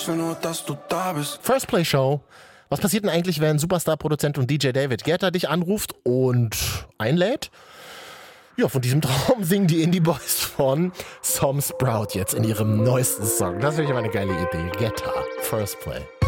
ich will nur, dass du da bist. First Play Show. Was passiert denn eigentlich, wenn Superstar-Produzent und DJ David Guetta dich anruft und einlädt? Ja, von diesem Traum singen die Indie Boys von Some Sprout jetzt in ihrem neuesten Song. Das finde ich aber eine geile Idee. Guetta, First Play.